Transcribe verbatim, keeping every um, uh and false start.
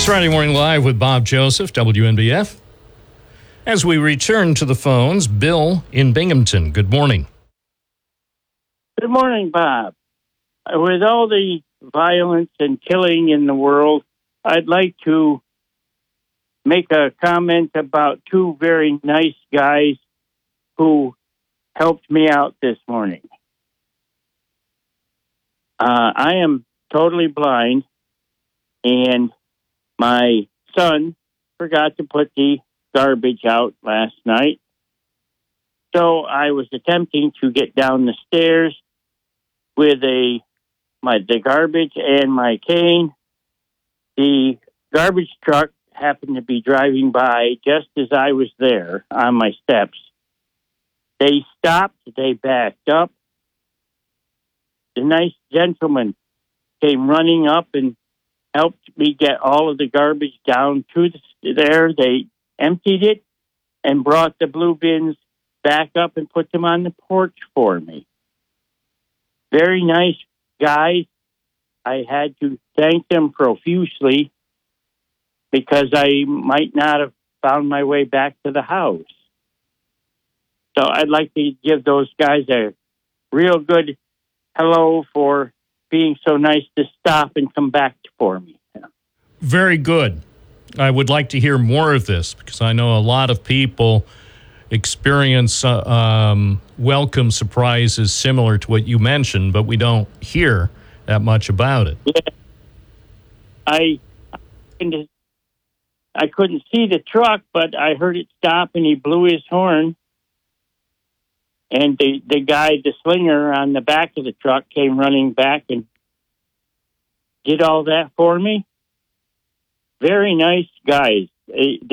It's Friday Morning Live with Bob Joseph, W N B F. As we return to the phones, Bill in Binghamton. Good morning. Good morning, Bob. With all the violence and killing in the world, I'd like to make a comment about two very nice guys who helped me out this morning. Uh, I am totally blind, and my son forgot to put the garbage out last night. So I was attempting to get down the stairs with a my the garbage and my cane. The garbage truck happened to be driving by just as I was there on my steps. They stopped, they backed up. The nice gentleman came running up and helped me get all of the garbage down to the, there. They emptied it and brought the blue bins back up and put them on the porch for me. Very nice guys. I had to thank them profusely because I might not have found my way back to the house. So I'd like to give those guys a real good hello for being so nice to stop and come back for me. Very good. I would like to hear more of this because I know a lot of people experience uh, um, welcome surprises similar to what you mentioned, but we don't hear that much about it. Yeah. I, I couldn't see the truck, but I heard it stop and he blew his horn. And the, the guy, the slinger on the back of the truck came running back and did all that for me. Very nice guys. They,